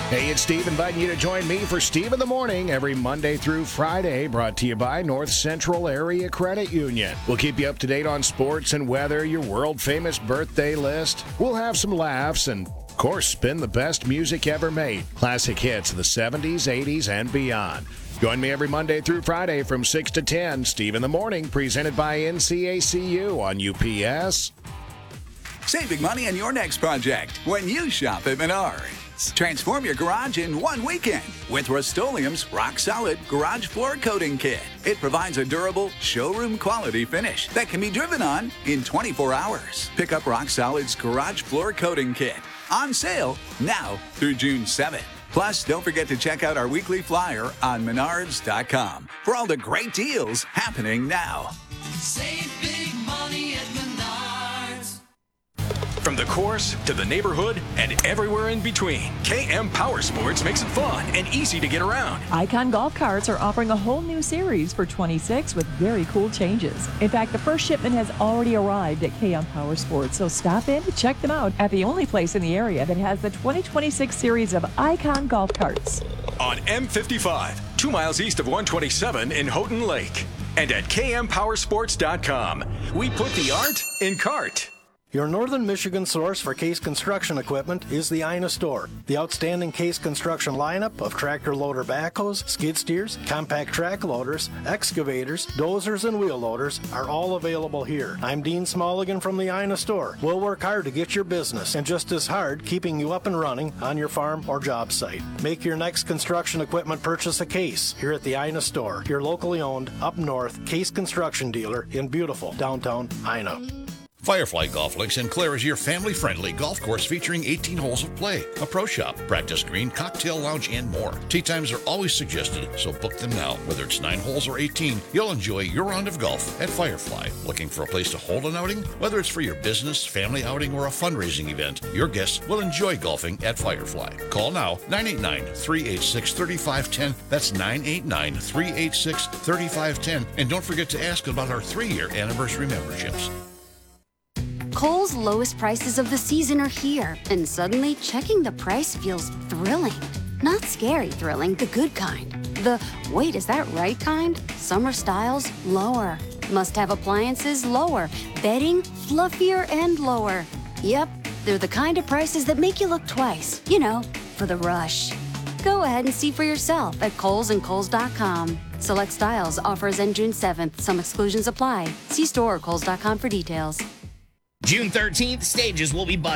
Hey, it's Steve inviting you to join me for Steve in the Morning every Monday through Friday, brought to you by North Central Area Credit Union. We'll keep you up to date on sports and weather, your world-famous birthday list. We'll have some laughs and, of course, spin the best music ever made. Classic hits of the 70s, 80s, and beyond. Join me every Monday through Friday from 6 to 10. Steve in the Morning, presented by NCACU on UPS. Saving money on your next project when you shop at Menards. Transform your garage in one weekend with Rust-Oleum's Rock Solid Garage Floor Coating Kit. It provides a durable, showroom quality finish that can be driven on in 24 hours. Pick up Rock Solid's Garage Floor Coating Kit. On sale now through June 7th. Plus, don't forget to check out our weekly flyer on Menards.com for all the great deals happening now. Save big money at Menards. From the course to the neighborhood and everywhere in between, KM Power Sports makes it fun and easy to get around. Icon Golf Carts are offering a whole new series for 26 with very cool changes. In fact, the first shipment has already arrived at KM Power Sports, so stop in to check them out at the only place in the area that has the 2026 series of Icon Golf Carts. On M55, 2 miles east of 127 in Houghton Lake. And at kmpowersports.com, we put the art in cart. Your Northern Michigan source for Case Construction equipment is the Ina Store. The outstanding Case Construction lineup of tractor loader backhoes, skid steers, compact track loaders, excavators, dozers, and wheel loaders are all available here. I'm Dean Smalligan from the Ina Store. We'll work hard to get your business and just as hard keeping you up and running on your farm or job site. Make your next construction equipment purchase a Case here at the Ina Store, your locally owned, up north Case Construction dealer in beautiful downtown Ina. Firefly Golf Links in Clare is your family-friendly golf course featuring 18 holes of play, a pro shop, practice green, cocktail lounge, and more. Tee times are always suggested, so book them now. Whether it's 9 holes or 18, you'll enjoy your round of golf at Firefly. Looking for a place to hold an outing? Whether it's for your business, family outing, or a fundraising event, your guests will enjoy golfing at Firefly. Call now, 989-386-3510. That's 989-386-3510. And don't forget to ask about our 3-year anniversary memberships. Kohl's lowest prices of the season are here, and suddenly checking the price feels thrilling. Not scary thrilling, the good kind. The, wait, is that right kind? Summer styles, lower. Must-have appliances, lower. Bedding, fluffier and lower. Yep, they're the kind of prices that make you look twice. You know, for the rush. Go ahead and see for yourself at Kohl's and Kohl's.com. Select styles, offers end June 7th. Some exclusions apply. See store or Kohl's.com for details. June 13th, stages will be busted.